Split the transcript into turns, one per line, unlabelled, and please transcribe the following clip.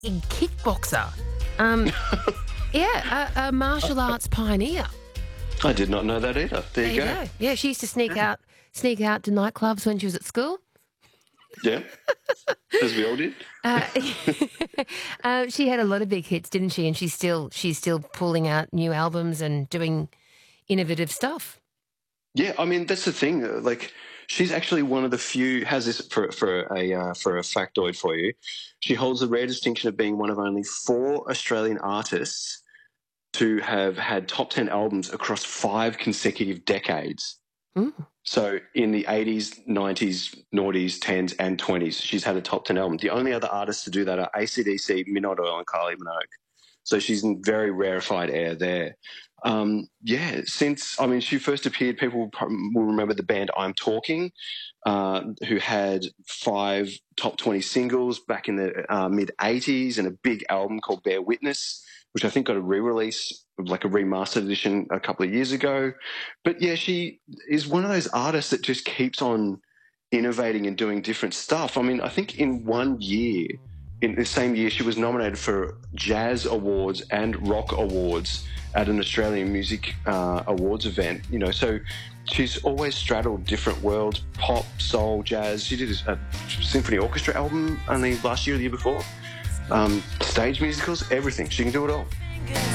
kickboxer. Um, yeah, a martial arts pioneer.
I did not know that either. There
There
you
you
go.
go. Yeah, she used to sneak out to nightclubs when she was at school.
Yeah, as we all did.
Uh, she had a lot of big hits, didn't she? And she's still pulling out new albums and doing innovative stuff.
Yeah, I mean that's the thing. Like, she's actually one of the few. Has this for a factoid for you. She holds the rare distinction of being one of only four Australian artists to have had top 10 albums across 5 consecutive decades.
Mm.
So in the 80s, 90s, noughties, 10s, and 20s, she's had a top 10 album. The only other artists to do that are AC/DC, Midnight Oil, and Kylie Minogue. So she's in very rarefied air there. Yeah, she first appeared, people will remember the band I'm Talking, who had 5 top 20 singles back in the mid 80s and a big album called Bear Witness, which I think got a re-release, like a remastered edition a couple of years ago. But yeah, she is one of those artists that just keeps on innovating and doing different stuff. I mean, I think in one year, in the same year, she was nominated for Jazz Awards and Rock Awards at an Australian Music Awards event. So she's always straddled different worlds: pop, soul, jazz. She did a symphony orchestra album only last year or the year before. Stage musicals, everything. She can do it all.